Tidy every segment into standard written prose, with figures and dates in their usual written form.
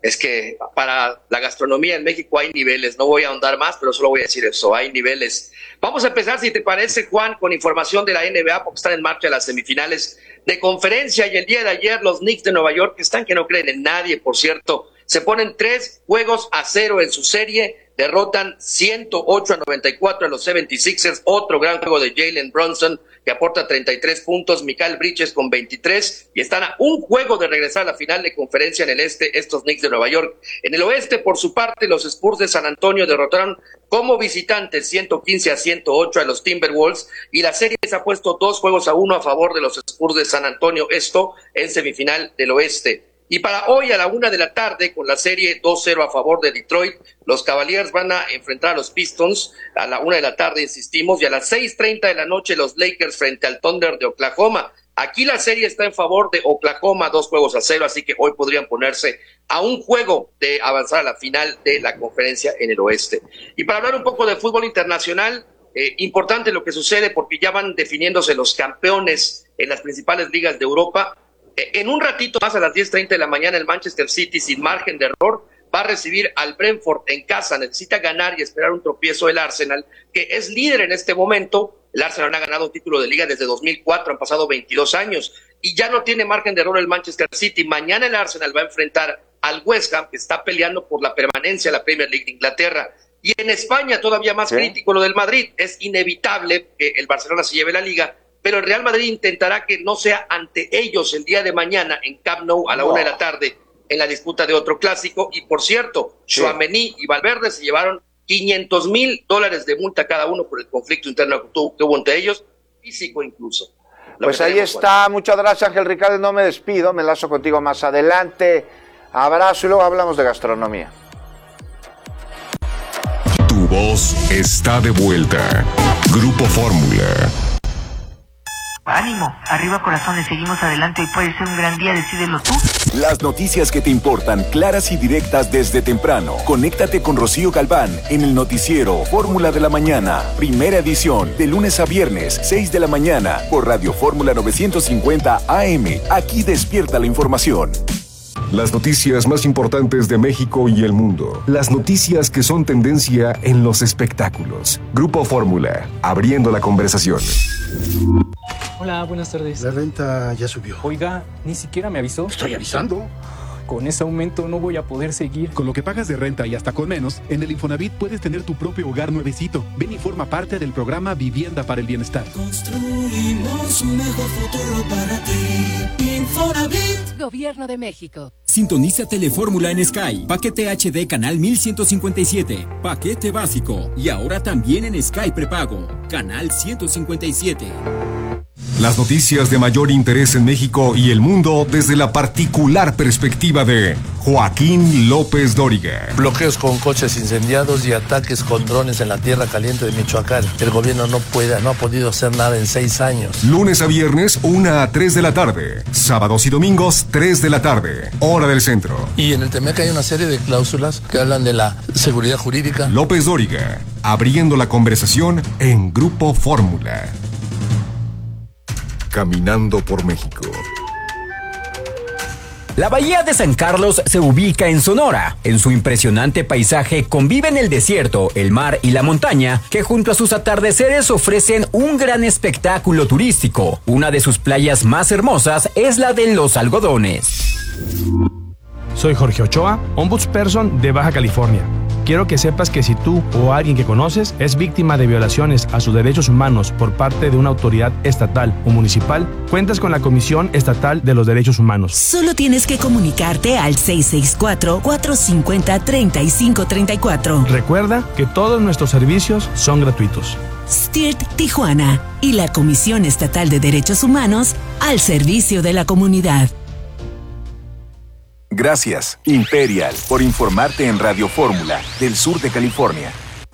es que para la gastronomía en México hay niveles, no voy a ahondar más, pero solo voy a decir eso, hay niveles. Vamos a empezar, si te parece, Juan, con información de la NBA, porque están en marcha las semifinales de conferencia, y el día de ayer los Knicks de Nueva York, que están que no creen en nadie, por cierto, se ponen 3-0 en su serie, derrotan 108-94 a los 76ers, otro gran juego de Jalen Brunson, que aporta 33 puntos, Mikal Bridges con 23, y están a un juego de regresar a la final de conferencia en el este, estos Knicks de Nueva York. En el oeste, por su parte, los Spurs de San Antonio derrotaron como visitantes 115-108 a los Timberwolves, y la serie se ha puesto 2-1 a favor de los Spurs de San Antonio, esto en semifinal del oeste. Y para hoy a la 1:00 p.m, con la serie 2-0 a favor de Detroit, los Cavaliers van a enfrentar a los Pistons a la 1:00 p.m, insistimos, y a las 6:30 p.m. los Lakers frente al Thunder de Oklahoma. Aquí la serie está en favor de Oklahoma, 2-0, así que hoy podrían ponerse a un juego de avanzar a la final de la conferencia en el oeste. Y para hablar un poco de fútbol internacional, importante lo que sucede porque ya van definiéndose los campeones en las principales ligas de Europa. En un ratito más, a las 10:30 a.m, el Manchester City, sin margen de error, va a recibir al Brentford en casa. Necesita ganar y esperar un tropiezo del Arsenal, que es líder en este momento. El Arsenal no ha ganado un título de liga desde 2004, han pasado 22 años, y ya no tiene margen de error el Manchester City. Mañana el Arsenal va a enfrentar al West Ham, que está peleando por la permanencia en la Premier League de Inglaterra. Y en España, todavía más crítico lo del Madrid. Es inevitable que el Barcelona se lleve la liga, pero el Real Madrid intentará que no sea ante ellos el día de mañana en Camp Nou a la 1:00 p.m. en la disputa de otro clásico. Y por cierto, Tchouaméni y Valverde se llevaron $500,000 de multa cada uno por el conflicto interno que hubo entre ellos, físico incluso. Pues ahí está, muchas gracias, Ángel Ricardo, no me despido, me enlazo contigo más adelante. Abrazo y luego hablamos de gastronomía. Tu voz está de vuelta. Grupo Fórmula. Ánimo, arriba corazones, seguimos adelante, hoy puede ser un gran día, decídelo tú. Las noticias que te importan, claras y directas desde temprano. Conéctate con Rocío Galván en el noticiero Fórmula de la Mañana, primera edición, de lunes a viernes, 6 de la mañana, por Radio Fórmula 950 AM. Aquí despierta la información. Las noticias más importantes de México y el mundo. Las noticias que son tendencia en los espectáculos. Grupo Fórmula, abriendo la conversación. Hola, buenas tardes. La renta ya subió. Oiga, ni siquiera me avisó. Estoy avisando. Con ese aumento no voy a poder seguir. Con lo que pagas de renta y hasta con menos, en el Infonavit puedes tener tu propio hogar nuevecito. Ven y forma parte del programa Vivienda para el Bienestar. Construimos un mejor futuro para ti. Infonavit. Gobierno de México. Sintoniza Telefórmula en Sky. Paquete HD canal 1157. Paquete básico. Y ahora también en Sky prepago. Canal 157. Las noticias de mayor interés en México y el mundo desde la particular perspectiva de Joaquín López Dóriga. Bloqueos con coches incendiados y ataques con drones en la tierra caliente de Michoacán. El gobierno no ha podido hacer nada en 6 años. Lunes a viernes, 1 a 3 de la tarde. Sábados y domingos, 3 de la tarde. Hora del centro. Y en el TEMEC hay una serie de cláusulas que hablan de la seguridad jurídica. López Dóriga, abriendo la conversación en Grupo Fórmula. Caminando por México. La bahía de San Carlos se ubica en Sonora. En su impresionante paisaje conviven el desierto, el mar y la montaña, que junto a sus atardeceres ofrecen un gran espectáculo turístico. Una de sus playas más hermosas es la de Los Algodones. Soy Jorge Ochoa, ombudsperson de Baja California. Quiero que sepas que si tú o alguien que conoces es víctima de violaciones a sus derechos humanos por parte de una autoridad estatal o municipal, cuentas con la Comisión Estatal de los Derechos Humanos. Solo tienes que comunicarte al 664-450-3534. Recuerda que todos nuestros servicios son gratuitos. STIRT Tijuana y la Comisión Estatal de Derechos Humanos al servicio de la comunidad. Gracias, Imperial, por informarte en Radio Fórmula del sur de California.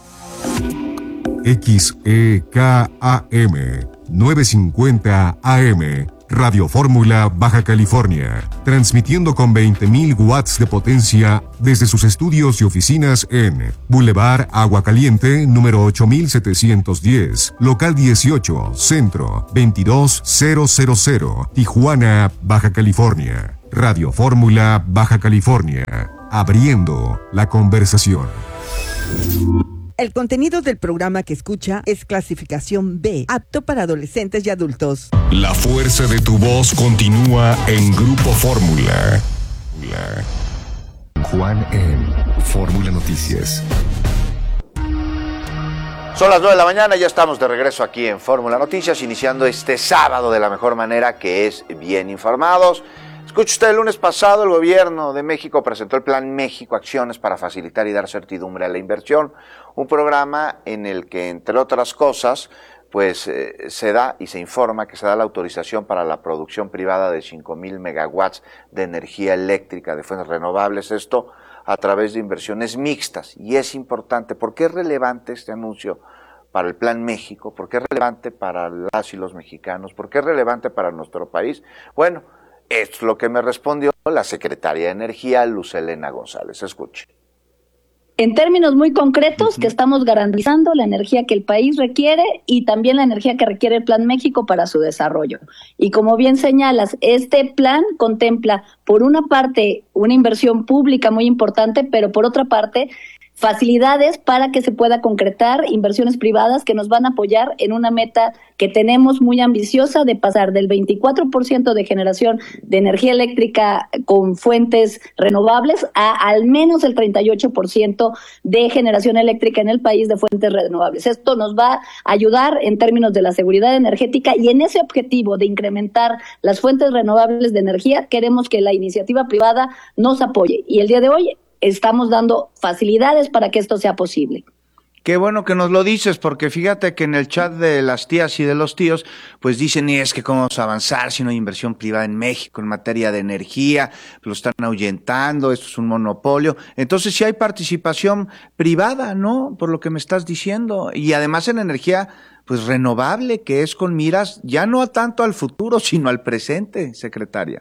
XEKAM 950 AM, Radio Fórmula Baja California, transmitiendo con 20.000 watts de potencia desde sus estudios y oficinas en Boulevard Agua Caliente, número 8710, local 18, centro 22000, Tijuana, Baja California. Radio Fórmula Baja California. abriendo la conversación. El contenido del programa que escucha es clasificación B, apto para adolescentes y adultos. La fuerza de tu voz continúa en Grupo Fórmula. Juan en Fórmula Noticias. Son las 9 de la mañana, ya estamos de regreso aquí en Fórmula Noticias, iniciando este sábado de la mejor manera, que es bien informados. Escuche usted, el lunes pasado el gobierno de México presentó el Plan México Acciones para facilitar y dar certidumbre a la inversión, un programa en el que, entre otras cosas, pues se da y se informa que se da la autorización para la producción privada de 5,000 megawatts de energía eléctrica de fuentes renovables, esto a través de inversiones mixtas. Y es importante, ¿por qué es relevante este anuncio para el Plan México? ¿Por qué es relevante para las y los mexicanos? ¿Por qué es relevante para nuestro país? Bueno, esto es lo que me respondió la secretaria de Energía, Luz Helena González. Escuche. En términos muy concretos, que estamos garantizando la energía que el país requiere y también la energía que requiere el Plan México para su desarrollo. Y como bien señalas, este plan contempla, por una parte, una inversión pública muy importante, pero por otra parte, facilidades para que se pueda concretar inversiones privadas que nos van a apoyar en una meta que tenemos muy ambiciosa de pasar del 24% de generación de energía eléctrica con fuentes renovables a al menos el 38% de generación eléctrica en el país de fuentes renovables. Esto nos va a ayudar en términos de la seguridad energética, y en ese objetivo de incrementar las fuentes renovables de energía queremos que la iniciativa privada nos apoye, y el día de hoy estamos dando facilidades para que esto sea posible. Qué bueno que nos lo dices, porque fíjate que en el chat de las tías y de los tíos, pues dicen, y es que cómo vamos a avanzar si no hay inversión privada en México en materia de energía, lo están ahuyentando, esto es un monopolio. Entonces sí hay participación privada, ¿no? Por lo que me estás diciendo, y además en energía pues renovable, que es con miras ya no tanto al futuro, sino al presente, secretaria.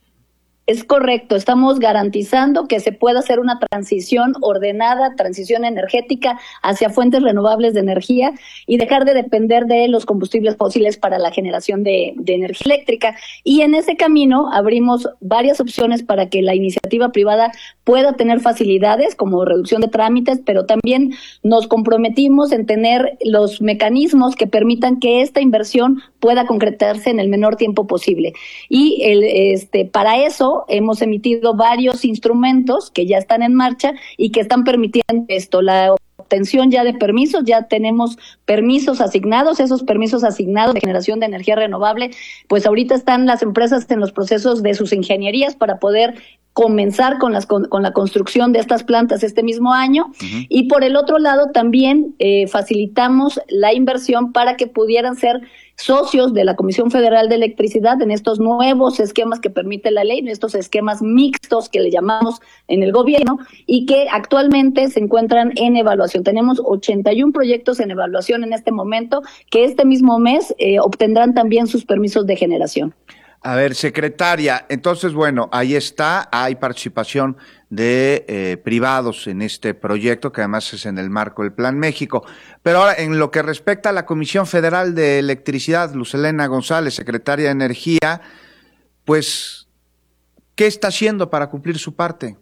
Es correcto, estamos garantizando que se pueda hacer una transición ordenada, transición energética hacia fuentes renovables de energía y dejar de depender de los combustibles fósiles para la generación de energía eléctrica. Y en ese camino abrimos varias opciones para que la iniciativa privada pueda tener facilidades como reducción de trámites, pero también nos comprometimos en tener los mecanismos que permitan que esta inversión pueda concretarse en el menor tiempo posible. Y para eso hemos emitido varios instrumentos que ya están en marcha y que están permitiendo esto, la obtención ya de permisos. Ya tenemos permisos asignados, esos permisos asignados de generación de energía renovable, pues ahorita están las empresas en los procesos de sus ingenierías para poder comenzar con la construcción de estas plantas este mismo año. Uh-huh. Y por el otro lado también facilitamos la inversión para que pudieran ser socios de la Comisión Federal de Electricidad en estos nuevos esquemas que permite la ley, en estos esquemas mixtos que le llamamos en el gobierno y que actualmente se encuentran en evaluación. Tenemos 81 proyectos en evaluación en este momento que este mismo mes obtendrán también sus permisos de generación. A ver, secretaria, entonces, bueno, ahí está, hay participación de privados en este proyecto, que además es en el marco del Plan México. Pero ahora, en lo que respecta a la Comisión Federal de Electricidad, Luz Helena González, secretaria de Energía, pues, ¿qué está haciendo para cumplir su parte?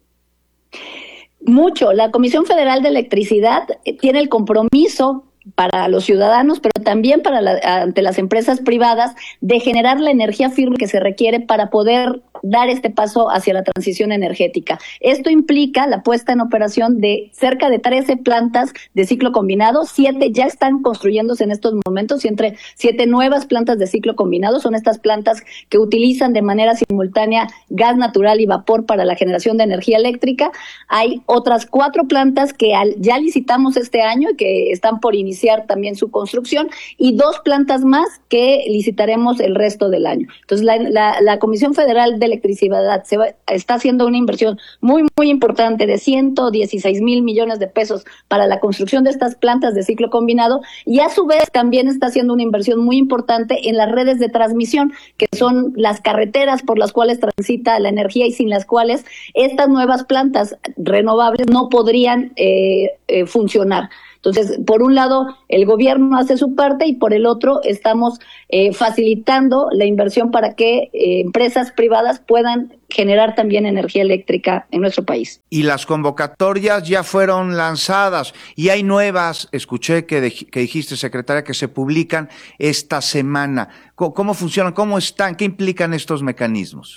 Mucho. La Comisión Federal de Electricidad tiene el compromiso para los ciudadanos, pero también ante las empresas privadas, de generar la energía firme que se requiere para poder dar este paso hacia la transición energética. Esto implica la puesta en operación de cerca de 13 plantas de ciclo combinado, 7 ya están construyéndose en estos momentos, y entre 7 nuevas plantas de ciclo combinado. Son estas plantas que utilizan de manera simultánea gas natural y vapor para la generación de energía eléctrica. Hay otras 4 plantas que ya licitamos este año y que están por iniciar también su construcción, y 2 plantas más que licitaremos el resto del año. Entonces, la Comisión Federal de Electricidad está haciendo una inversión muy, muy importante de 116,000 millones de pesos para la construcción de estas plantas de ciclo combinado, y a su vez también está haciendo una inversión muy importante en las redes de transmisión, que son las carreteras por las cuales transita la energía y sin las cuales estas nuevas plantas renovables no podrían funcionar. Entonces, por un lado, el gobierno hace su parte y por el otro estamos facilitando la inversión para que empresas privadas puedan generar también energía eléctrica en nuestro país. Y las convocatorias ya fueron lanzadas y hay nuevas, escuché que dijiste, secretaria, que se publican esta semana. ¿Cómo funcionan? ¿Cómo están? ¿Qué implican estos mecanismos?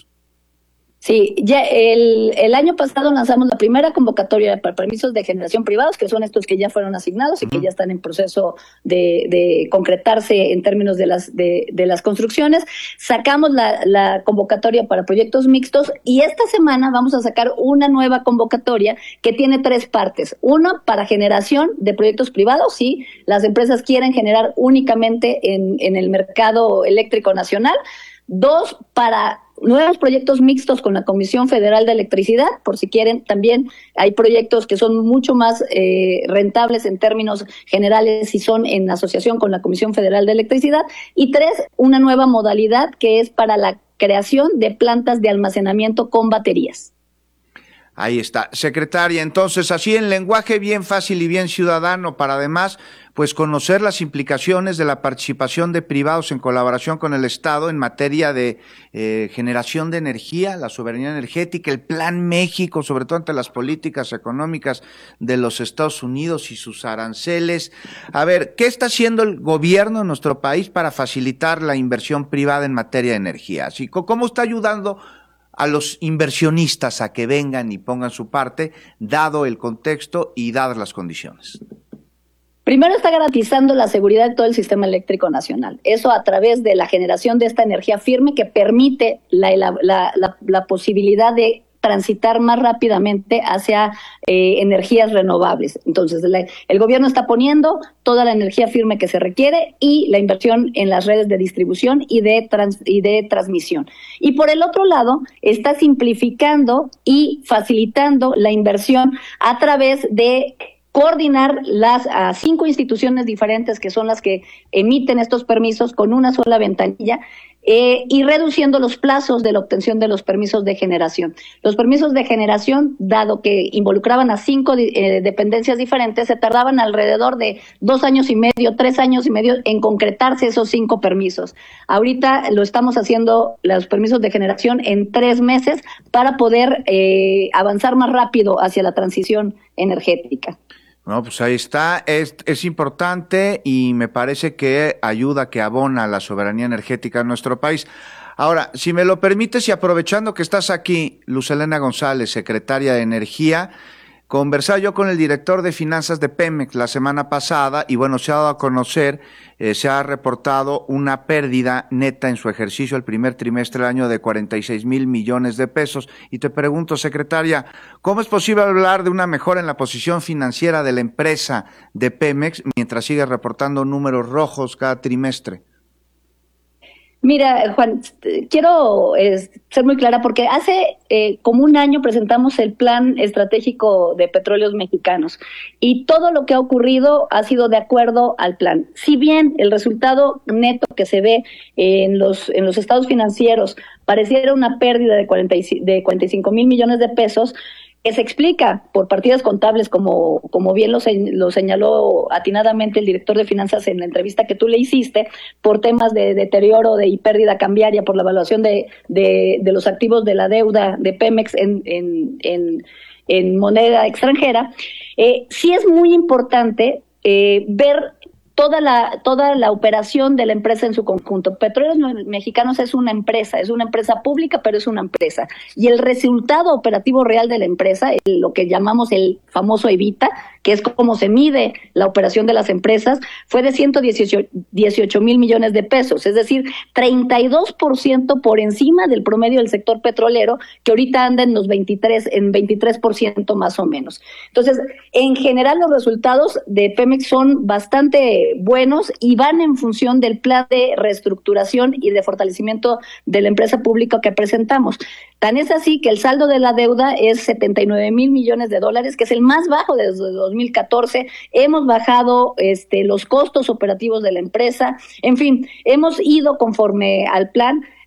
Sí, ya el año pasado lanzamos la primera convocatoria para permisos de generación privados, que son estos que ya fueron asignados y que ya están en proceso de concretarse en términos de las construcciones. Sacamos la convocatoria para proyectos mixtos y esta semana vamos a sacar una nueva convocatoria que tiene 3 partes. Uno, para generación de proyectos privados, sí, las empresas quieren generar únicamente en el mercado eléctrico nacional. 2, para nuevos proyectos mixtos con la Comisión Federal de Electricidad, por si quieren, también hay proyectos que son mucho más rentables en términos generales si son en asociación con la Comisión Federal de Electricidad. Y 3, una nueva modalidad que es para la creación de plantas de almacenamiento con baterías. Ahí está. Secretaria, entonces, así en lenguaje bien fácil y bien ciudadano, para además, pues conocer las implicaciones de la participación de privados en colaboración con el Estado en materia de generación de energía, la soberanía energética, el Plan México, sobre todo ante las políticas económicas de los Estados Unidos y sus aranceles. A ver, ¿qué está haciendo el gobierno en nuestro país para facilitar la inversión privada en materia de energía? Así, ¿cómo está ayudando a los inversionistas a que vengan y pongan su parte, dado el contexto y dadas las condiciones? Primero, está garantizando la seguridad de todo el sistema eléctrico nacional. Eso a través de la generación de esta energía firme que permite la posibilidad de transitar más rápidamente hacia energías renovables. Entonces, el gobierno está poniendo toda la energía firme que se requiere y la inversión en las redes de distribución y de transmisión. Y por el otro lado, está simplificando y facilitando la inversión a través de coordinar las 5 instituciones diferentes que son las que emiten estos permisos con una sola ventanilla y reduciendo los plazos de la obtención de los permisos de generación. Los permisos de generación, dado que involucraban a 5 dependencias diferentes, se tardaban alrededor de 2 años y medio, 3 años y medio en concretarse esos 5 permisos. Ahorita lo estamos haciendo, los permisos de generación, en 3 meses para poder avanzar más rápido hacia la transición energética. No, pues ahí está, es importante y me parece que ayuda, que abona a la soberanía energética en nuestro país. Ahora, si me lo permites y aprovechando que estás aquí, Luz Helena González, secretaria de Energía, conversaba yo con el director de finanzas de Pemex la semana pasada y bueno, se ha dado a conocer, se ha reportado una pérdida neta en su ejercicio el primer trimestre del año de 46,000 millones de pesos. Y te pregunto, secretaria, ¿cómo es posible hablar de una mejora en la posición financiera de la empresa de Pemex mientras sigue reportando números rojos cada trimestre? Mira, Juan, quiero ser muy clara porque hace como un año presentamos el Plan Estratégico de Petróleos Mexicanos y todo lo que ha ocurrido ha sido de acuerdo al plan. Si bien el resultado neto que se ve en los estados financieros pareciera una pérdida de 45,000 millones de pesos, que se explica por partidas contables, como bien lo señaló atinadamente el director de finanzas en la entrevista que tú le hiciste, por temas de deterioro y pérdida cambiaria por la evaluación de los activos de la deuda de Pemex en moneda extranjera. Sí es muy importante ver toda la operación de la empresa en su conjunto. Petróleos Mexicanos es una empresa pública, pero es una empresa. Y el resultado operativo real de la empresa, lo que llamamos el famoso EBITDA, que es como se mide la operación de las empresas, fue de 118,000 millones de pesos, es decir, 32% por encima del promedio del sector petrolero, que ahorita anda en 23% más o menos. Entonces, en general los resultados de Pemex son bastante buenos y van en función del plan de reestructuración y de fortalecimiento de la empresa pública que presentamos. Tan es así que el saldo de la deuda es 79,000 millones de dólares, que es el más bajo desde 2014. Hemos bajado los costos operativos de la empresa. En fin, hemos ido conforme al plan.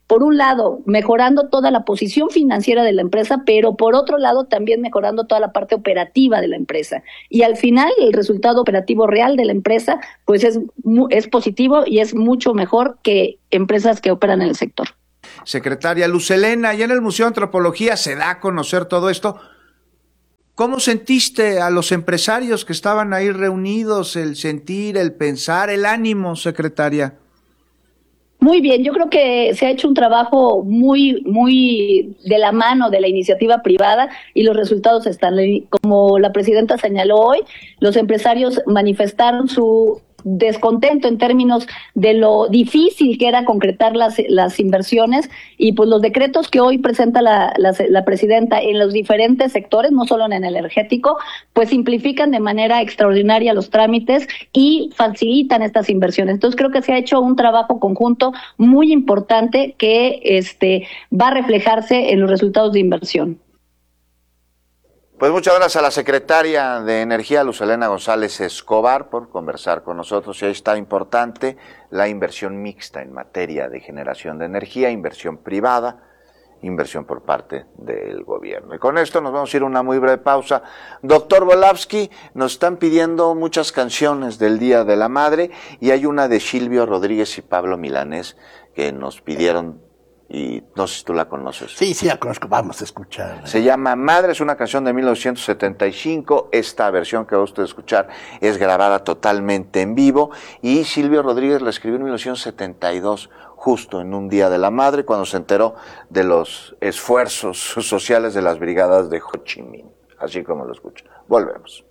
por un lado, mejorando toda la posición financiera de la empresa, pero por otro lado también mejorando toda la parte operativa de la empresa. Y al final, el resultado operativo real de la empresa, pues es positivo y es mucho mejor que empresas que operan en el sector. Secretaria Luz Helena, ya en el Museo de Antropología se da a conocer todo esto. ¿Cómo sentiste a los empresarios que estaban ahí reunidos, el sentir, el pensar, el ánimo, secretaria? Muy bien, yo creo que se ha hecho un trabajo muy de la mano de la iniciativa privada y los resultados están. Como la presidenta señaló hoy, los empresarios manifestaron su descontento en términos de lo difícil que era concretar las inversiones, y pues los decretos que hoy presenta la presidenta en los diferentes sectores, no solo en el energético, pues simplifican de manera extraordinaria los trámites y facilitan estas inversiones. Entonces creo que se ha hecho un trabajo conjunto muy importante que va a reflejarse en los resultados de inversión. Pues muchas gracias a la secretaria de Energía, Luz Helena González Escobar, por conversar con nosotros. Y ahí está importante la inversión mixta en materia de generación de energía, inversión privada, inversión por parte del gobierno. Y con esto nos vamos a ir a una muy breve pausa. Doctor Volavsky, nos están pidiendo muchas canciones del Día de la Madre y hay una de Silvio Rodríguez y Pablo Milanés que nos pidieron. Y no sé si tú la conoces. Sí, la conozco, vamos a escuchar. Se llama Madre, es una canción de 1975, esta versión que va usted a escuchar es grabada totalmente en vivo y Silvio Rodríguez la escribió en 1972, justo en un Día de la Madre, cuando se enteró de los esfuerzos sociales de las brigadas de Ho Chi Minh, así como lo escucha. Volvemos.